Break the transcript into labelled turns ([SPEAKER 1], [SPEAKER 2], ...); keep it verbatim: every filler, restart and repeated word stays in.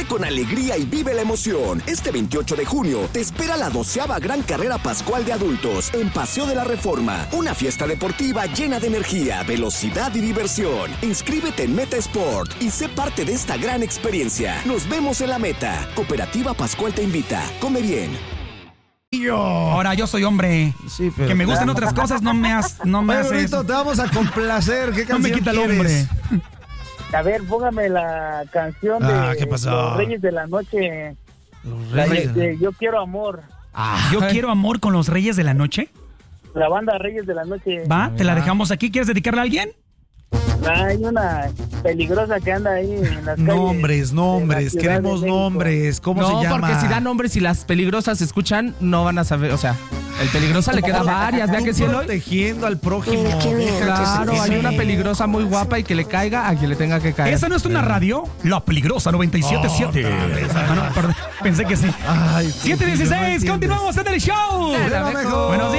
[SPEAKER 1] Corre con alegría y vive la emoción. Este veintiocho de junio te espera la doceava Gran Carrera Pascual de Adultos en Paseo de la Reforma. Una fiesta deportiva llena de energía, velocidad y diversión. Inscríbete en Meta Sport y sé parte de esta gran experiencia. Nos vemos en la meta. Cooperativa Pascual te invita. Come bien.
[SPEAKER 2] Yo. Ahora yo soy hombre.
[SPEAKER 3] Sí, pero
[SPEAKER 2] que me gusten otras cosas no me has, no me
[SPEAKER 3] Oye,
[SPEAKER 2] haces.
[SPEAKER 3] Burrito, te vamos a complacer. ¿Qué canción
[SPEAKER 2] No me quita el
[SPEAKER 3] quieres?
[SPEAKER 2] hombre.
[SPEAKER 4] A ver, póngame la canción de
[SPEAKER 3] Ah, ¿qué pasó?
[SPEAKER 4] Los Reyes de la Noche.
[SPEAKER 3] Los
[SPEAKER 4] La
[SPEAKER 3] Reyes.
[SPEAKER 4] de, de Yo Quiero Amor.
[SPEAKER 2] Ah, yo quiero amor con los Reyes de la Noche.
[SPEAKER 4] La banda Reyes de la Noche.
[SPEAKER 2] Va, te la dejamos aquí. ¿Quieres dedicarla a alguien?
[SPEAKER 4] Hay una peligrosa que anda ahí en las calles.
[SPEAKER 3] Nombres, nombres,
[SPEAKER 4] de la Ciudad
[SPEAKER 3] queremos
[SPEAKER 4] de México.
[SPEAKER 3] nombres. ¿Cómo
[SPEAKER 5] no,
[SPEAKER 3] se llama?
[SPEAKER 5] porque si dan nombres y las peligrosas se escuchan, no van a saber, o sea, el peligrosa le queda varias, vea que
[SPEAKER 3] Tú
[SPEAKER 5] sí, Eloy.
[SPEAKER 3] protegiendo al prójimo.
[SPEAKER 6] Mira, ¿quién me dijo
[SPEAKER 5] Claro,
[SPEAKER 6] que se-
[SPEAKER 5] hay una peligrosa muy guapa y que le caiga a quien le tenga que caer.
[SPEAKER 2] ¿Esa no es una radio? La Peligrosa noventa y siete punto siete. Ah, no, perdón, pensé que sí.
[SPEAKER 3] Ay,
[SPEAKER 2] siete dieciséis,
[SPEAKER 3] no entiendes.
[SPEAKER 2] continuamos en el show.
[SPEAKER 3] Pero mejor.
[SPEAKER 2] Buenos días.